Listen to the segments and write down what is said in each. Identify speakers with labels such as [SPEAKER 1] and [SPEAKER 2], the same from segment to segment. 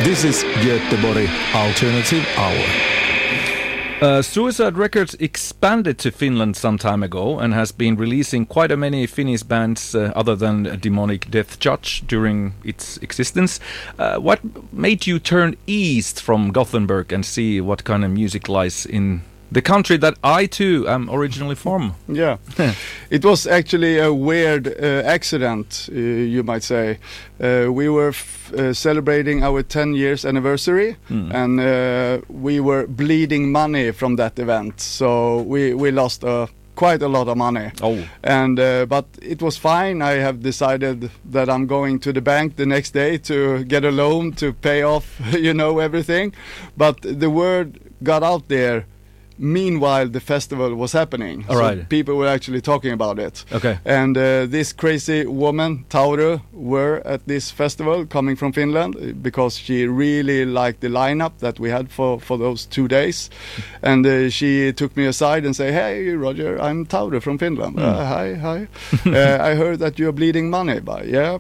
[SPEAKER 1] This is Göteborg Alternative Hour.
[SPEAKER 2] Suicide Records expanded to Finland some time ago and has been releasing quite a many Finnish bands other than Demonic Death Judge during its existence. What made you turn east from Gothenburg and see what kind of music lies in the country that I too am originally from?
[SPEAKER 3] Yeah, it was actually a weird accident, you might say. We were celebrating our 10 years anniversary, and we were bleeding money from that event. So we lost quite a lot of money.
[SPEAKER 2] Oh.
[SPEAKER 3] And but it was fine. I have decided that I'm going to the bank the next day to get a loan to pay off, everything. But the word got out there. Meanwhile, the festival was happening.
[SPEAKER 2] All right.
[SPEAKER 3] People were actually talking about it.
[SPEAKER 2] Okay.
[SPEAKER 3] And this crazy woman, Tauru, were at this festival coming from Finland because she really liked the lineup that we had for those 2 days. And she took me aside and said, "Hey, Roger, I'm Tauru from Finland. Hi. I heard that you're bleeding money, but yeah.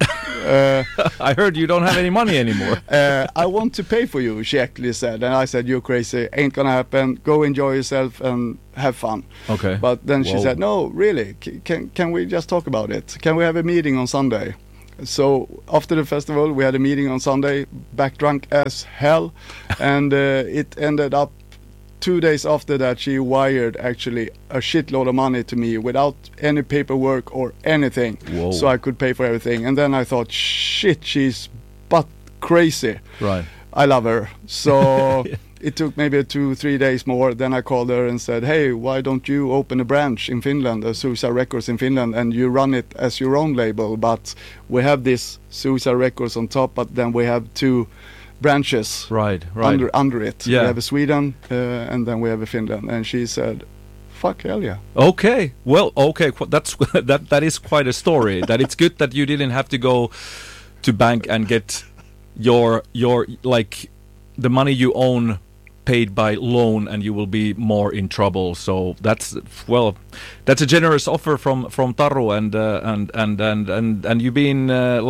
[SPEAKER 2] I heard you don't have any money anymore.
[SPEAKER 3] I want to pay for you," she actually said. And I said, "You're crazy. Ain't gonna happen. Go enjoy yourself and have fun."
[SPEAKER 2] Okay.
[SPEAKER 3] But then she
[SPEAKER 2] Whoa.
[SPEAKER 3] said, "No, really, can we just talk about it? Can we have a meeting on Sunday?" So after the festival, we had a meeting on Sunday, back drunk as hell. And it ended up 2 days after that, she wired actually a shitload of money to me without any paperwork or anything.
[SPEAKER 2] Whoa.
[SPEAKER 3] So I could pay for everything. And then I thought, shit, she's but crazy.
[SPEAKER 2] Right.
[SPEAKER 3] I love her. So it took maybe 2-3 days more. Then I called her and said, "Hey, why don't you open a branch in Finland, a Suicide Records in Finland, and you run it as your own label? But we have this Suicide Records on top, but then we have 2 branches
[SPEAKER 2] Right.
[SPEAKER 3] under it.
[SPEAKER 2] Yeah.
[SPEAKER 3] We have a Sweden and then we have a Finland." And she said, "Fuck hell yeah."
[SPEAKER 2] Okay. Well, okay. That's that is quite a story. That it's good that you didn't have to go to bank and get your like the money you own paid by loan, and you will be more in trouble. So that's a generous offer from Taru, and you've been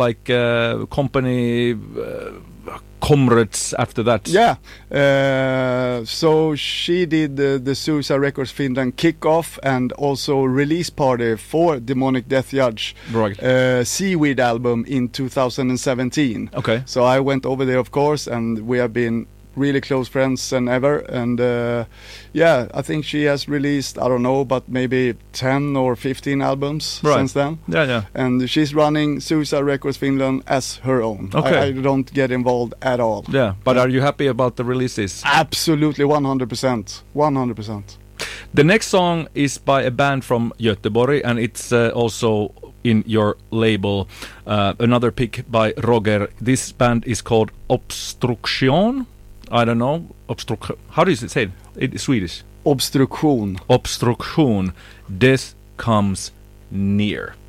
[SPEAKER 2] company comrades after that.
[SPEAKER 3] Yeah. So she did the Suicide Records Finland kickoff and also release party for Demonic Death Judge
[SPEAKER 2] Right.
[SPEAKER 3] Seaweed album in 2017.
[SPEAKER 2] Okay.
[SPEAKER 3] So I went over there, of course, and we have been really close friends than ever. And I think she has released, I don't know, but maybe 10 or 15 albums
[SPEAKER 2] Right.
[SPEAKER 3] since then.
[SPEAKER 2] Yeah.
[SPEAKER 3] And she's running Suicide Records Finland as her own.
[SPEAKER 2] Okay.
[SPEAKER 3] I don't get involved at all.
[SPEAKER 2] Yeah. But are you happy about the releases?
[SPEAKER 3] Absolutely, 100%. 100%.
[SPEAKER 2] The next song is by a band from Göteborg, and it's also in your label. Another pick by Roger. This band is called Obstruktion. I don't know. How does it say it? It's Swedish.
[SPEAKER 3] Obstruktion.
[SPEAKER 2] Obstruktion. Death comes near.